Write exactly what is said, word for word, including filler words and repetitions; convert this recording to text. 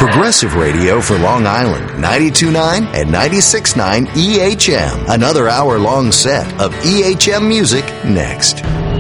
Progressive Radio for Long Island, ninety-two point nine and ninety-six point nine E H M. Another hour-long set of E H M music next.